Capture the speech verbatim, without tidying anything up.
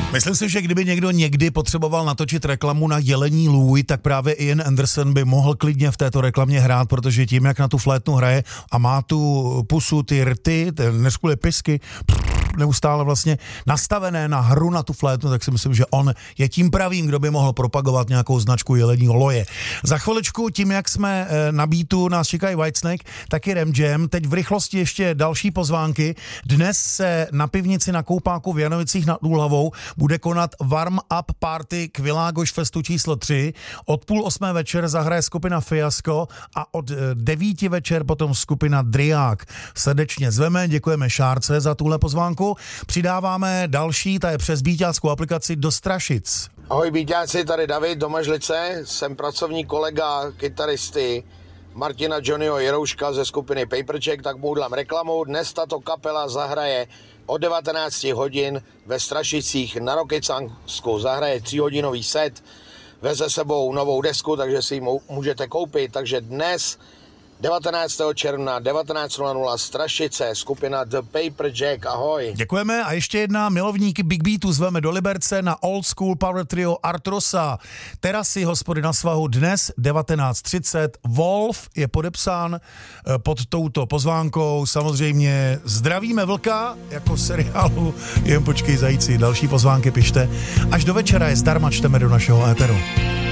Myslím si, že kdyby někdo někdy potřeboval natočit reklamu na jelení lůj, tak právě Ian Anderson by mohl klidně v této reklamě hrát, protože tím, jak na tu flétnu hraje a má tu pusu, ty rty, neskůle pisky, neustále vlastně nastavené na hru na tu flétnu, tak si myslím, že on je tím pravým, kdo by mohl propagovat nějakou značku jelení loje. Za chviličku, tím, jak jsme na beatu, nás čekají Whitesnake, taky Ram Jam. Teď v rychlosti ještě další pozvánky. Dnes se na pivnici na Koupáku v Janovicích nad Úhlavou bude konat warm-up party k Világoš Festu číslo tři. Od půl osmé večer zahraje skupina Fiasko a od devíti večer potom skupina Driák. Srdečně zveme, děkujeme Šárce za tuhle pozvánku. Přidáváme další, ta je přes bíťáckou aplikaci do Strašic. Ahoj bíťáci, tady David do Mažlice, jsem pracovní kolega kytaristy Martina Johnnyho Jirouška ze skupiny Paperjack, tak mu udělám reklamu. Dnes tato kapela zahraje od devatenáct hodin ve Strašicích na Rokycansku. Zahraje tříhodinový set, veze sebou novou desku, takže si ji můžete koupit. Takže dnes devatenáctého června devatenáct hodin Strašice, skupina The Paperjack, ahoj. Děkujeme a ještě jedna, milovníky Big Beatu zveme do Liberce na Old School Power Trio Artrosa. Terasy hospody na svahu dnes devatenáct třicet. Wolf je podepsán pod touto pozvánkou. Samozřejmě zdravíme vlka, jako seriálu Jen počkej zajíci. Další pozvánky pište. Až do večera je zdarma čteme do našeho éteru.